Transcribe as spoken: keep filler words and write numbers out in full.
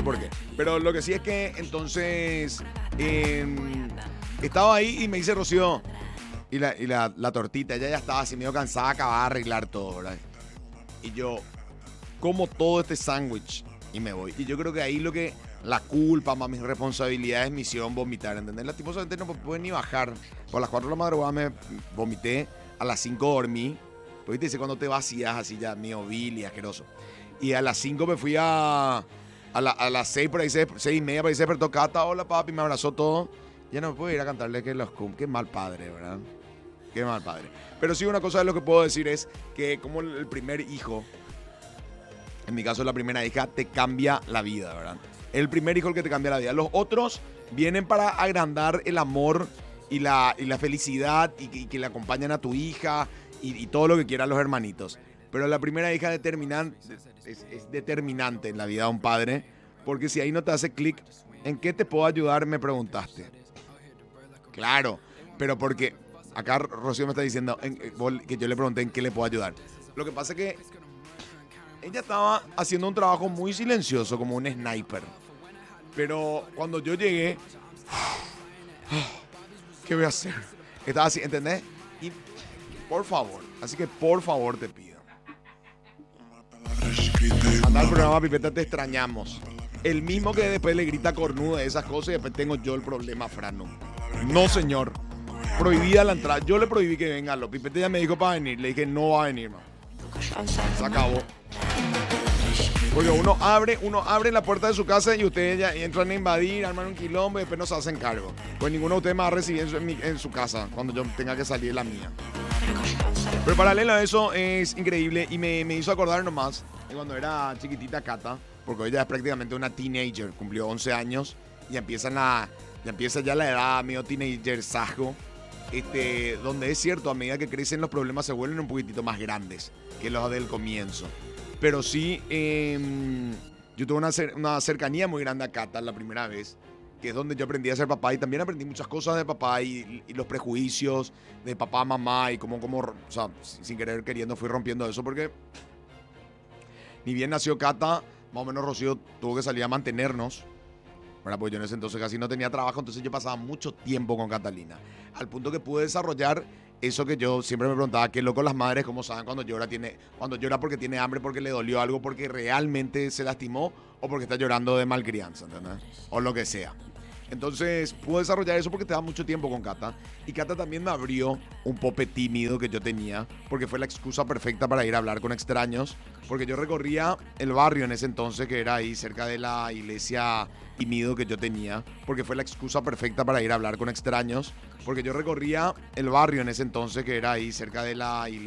sé por qué. Pero lo que sí es que entonces eh, estaba ahí y me dice Rocío, y la, y la, la tortita, ella ya estaba así medio cansada, acababa de arreglar todo, ¿verdad? Y yo como todo este sándwich y me voy. Y yo creo que ahí lo que, la culpa, más mis responsabilidades, me hicieron vomitar, ¿entendés? La tipo solamente no puede ni bajar. Por las cuatro de la madrugada me vomité, a las cinco dormí. Pues te dice cuando te vacías así ya, mío, vil y asqueroso. Y a las cinco me fui a, a, la, a las seis por ahí, seis, seis y media por ahí se despertó Cata, hola papi, me abrazó todo. Ya no me puedo ir a cantarle que los cum, qué mal padre, ¿verdad? Qué mal padre. Pero sí, una cosa de lo que puedo decir es que como el primer hijo, en mi caso la primera hija, te cambia la vida, ¿verdad? El primer hijo el que te cambia la vida. Los otros vienen para agrandar el amor y la, y la felicidad y que, y que le acompañan a tu hija y, y todo lo que quieran los hermanitos. Pero la primera hija determinante, es, es determinante en la vida de un padre, porque si ahí no te hace clic, ¿en qué te puedo ayudar? Me preguntaste. Claro, pero porque acá Rocío me está diciendo en, que yo le pregunté en qué le puedo ayudar. Lo que pasa es que ella estaba haciendo un trabajo muy silencioso, como un sniper. Pero cuando yo llegué, ¿qué voy a hacer? Estaba así, ¿entendés? Y por favor, así que por favor te pido. Anda al programa Pipeta, te extrañamos. El mismo que después le grita cornudo de esas cosas y después tengo yo el problema, Frano. No, señor. Prohibida la entrada. Yo le prohibí que venga. Lo Pipeta ya me dijo para venir. Le dije, no va a venir, man. Se acabó. Porque uno abre, uno abre la puerta de su casa y ustedes ya entran a invadir, arman un quilombo y después no se hacen cargo. Pues ninguno de ustedes me va a recibir en su, en, mi, en su casa cuando yo tenga que salir de la mía. Pero paralelo a eso es increíble y me, me hizo acordar nomás de cuando era chiquitita Cata, porque ella es prácticamente una teenager, cumplió once años y empieza, la, ya, empieza ya la edad medio teenagersazgo, este, donde es cierto, a medida que crecen los problemas se vuelven un poquitito más grandes que los del comienzo. Pero sí, eh, yo tuve una, cer- una cercanía muy grande a Cata la primera vez, que es donde yo aprendí a ser papá y también aprendí muchas cosas de papá y, y los prejuicios de papá, mamá y cómo, cómo, o sea, sin querer queriendo fui rompiendo eso porque ni bien nació Cata, más o menos Rocío tuvo que salir a mantenernos, ¿verdad? Porque yo en ese entonces casi no tenía trabajo, entonces yo pasaba mucho tiempo con Catalina, al punto que pude desarrollar eso que yo siempre me preguntaba, qué loco las madres, cómo saben cuando llora, tiene, cuando llora porque tiene hambre, porque le dolió algo, porque realmente se lastimó o porque está llorando de malcrianza, ¿entendés? O lo que sea. Entonces pude desarrollar eso porque te da mucho tiempo con Cata. Y Cata también me abrió un pope tímido que yo tenía, porque fue la excusa perfecta para ir a hablar con extraños. Porque yo recorría el barrio en ese entonces, que era ahí cerca de la iglesia tímido que yo tenía, porque fue la excusa perfecta para ir a hablar con extraños. Porque yo recorría el barrio en ese entonces, que era ahí cerca de la iglesia.